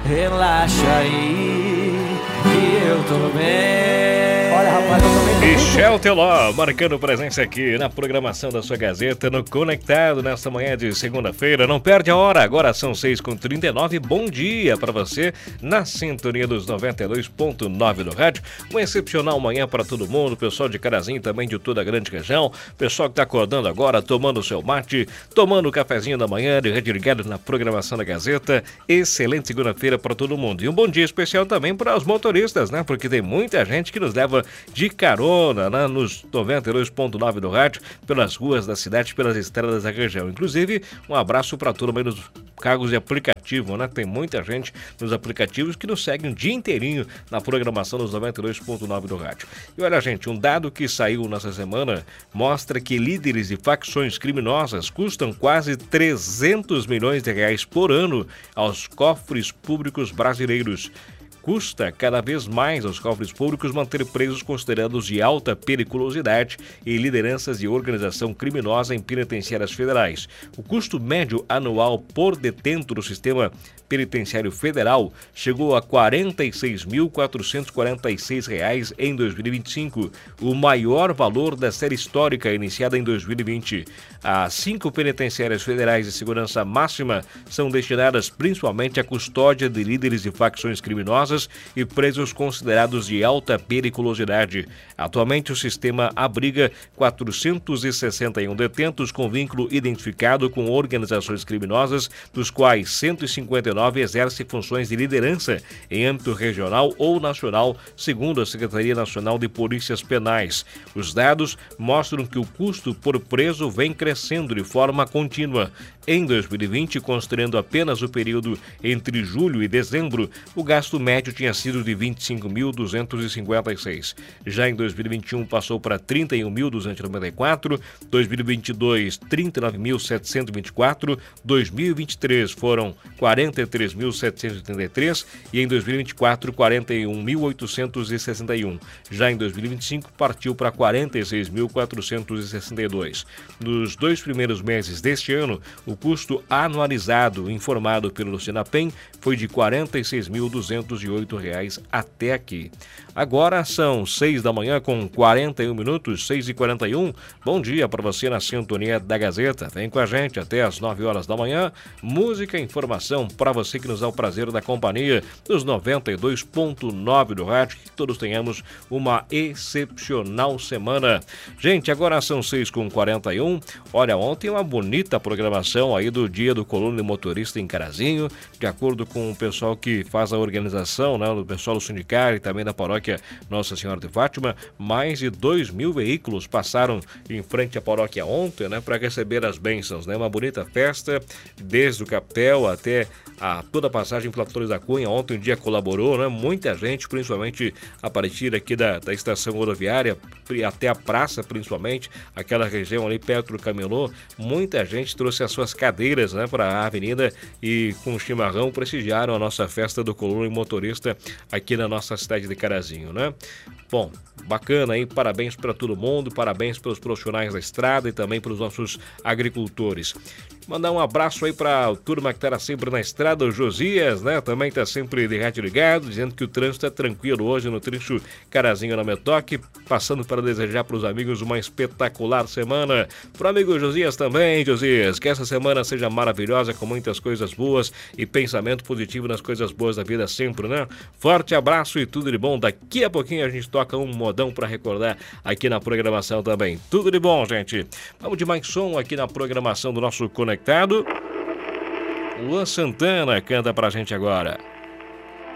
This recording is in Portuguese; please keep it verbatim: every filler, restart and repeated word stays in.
Relaxa aí, que eu tô bem. Olha, rapaz, eu também tô Michel Teló, marcando presença aqui na programação da sua Gazeta, no Conectado, nesta manhã de segunda-feira. Não perde a hora, agora são seis e trinta e nove. Bom dia para você, na sintonia dos noventa e dois ponto nove do rádio. Uma excepcional manhã para todo mundo, pessoal de Carazinho, também de toda a grande região. Pessoal que está acordando agora, tomando o seu mate, tomando o cafezinho da manhã, de rede ligado na programação da Gazeta. Excelente segunda-feira para todo mundo. E um bom dia especial também para os motoristas, né? Porque tem muita gente que nos leva de carona, né, nos noventa e dois ponto nove do rádio, pelas ruas da cidade, pelas estradas da região. Inclusive, um abraço para todo mundo dos cargos de aplicativo, né? Tem muita gente nos aplicativos que nos segue um dia inteirinho na programação dos noventa e dois ponto nove do rádio. E olha, gente, um dado que saiu nessa semana mostra que líderes de facções criminosas custam quase trezentos milhões de reais por ano aos cofres públicos brasileiros. Custa cada vez mais aos cofres públicos manter presos considerados de alta periculosidade e lideranças de organização criminosa em penitenciárias federais. O custo médio anual por detento do sistema penitenciário federal chegou a quarenta e seis mil quatrocentos e quarenta e seis reais em dois mil e vinte e cinco, o maior valor da série histórica iniciada em dois mil e vinte. As cinco penitenciárias federais de segurança máxima são destinadas principalmente à custódia de líderes de facções criminosas e presos considerados de alta periculosidade. Atualmente, o sistema abriga quatrocentos e sessenta e um detentos com vínculo identificado com organizações criminosas, dos quais cento e cinquenta e nove exercem funções de liderança em âmbito regional ou nacional, segundo a Secretaria Nacional de Polícias Penais. Os dados mostram que o custo por preso vem crescendo de forma contínua. Em dois mil e vinte, considerando apenas o período entre julho e dezembro, o gasto médio tinha sido de vinte e cinco mil duzentos e cinquenta e seis. Já em dois mil e vinte e um passou para trinta e um mil duzentos e noventa e quatro, dois mil e vinte e dois, trinta e nove mil setecentos e vinte e quatro, dois mil e vinte e três foram quarenta e três mil setecentos e oitenta e três e em dois mil e vinte e quatro, quarenta e um mil oitocentos e sessenta e um. Já em dois mil e vinte e cinco partiu para quarenta e seis mil quatrocentos e sessenta e dois. Nos dois primeiros meses deste ano, o custo anualizado informado pelo Sinapem foi de quarenta e seis mil duzentos e oito reais até aqui. Agora são seis da manhã com quarenta e um minutos, seis e quarenta e um. Bom dia para você na sintonia da Gazeta. Vem com a gente até as nove horas da manhã. Música e informação para você que nos dá o prazer da companhia dos noventa e dois ponto nove do rádio. Que todos tenhamos uma excepcional semana. Gente, agora são seis e quarenta e um. Olha, ontem uma bonita programação aí do Dia do Colono e Motorista em Carazinho, de acordo com o pessoal que faz a organização, né, o pessoal do sindicato e também da paróquia Nossa Senhora de Fátima. Mais de dois mil veículos passaram em frente à paróquia ontem, né, para receber as bênçãos, né, uma bonita festa, desde o capel até a toda a passagem pela Flores da Cunha. Ontem o dia colaborou, né, muita gente, principalmente a partir aqui da, da estação rodoviária até a praça, principalmente, aquela região ali perto do Camelô, muita gente trouxe as suas cadeiras, né, para a avenida e com chimarrão prestigiaram a nossa festa do colono e motorista aqui na nossa cidade de Carazinho, né? Bom, bacana aí, parabéns para todo mundo, parabéns pelos profissionais da estrada e também para os nossos agricultores. Mandar um abraço aí para a turma que está sempre na estrada, o Josias, né? Também está sempre de rádio ligado, dizendo que o trânsito é tranquilo hoje no trecho Carazinho na Metoque, passando para desejar para os amigos uma espetacular semana. Para o amigo Josias também, Josias, que essa semana seja maravilhosa, com muitas coisas boas e pensamento positivo nas coisas boas da vida sempre, né? Forte abraço e tudo de bom. Daqui a pouquinho a gente toca um modão para recordar aqui na programação também. Tudo de bom, gente. Vamos de mais som aqui na programação do nosso Conectado. Luan Santana canta pra gente agora.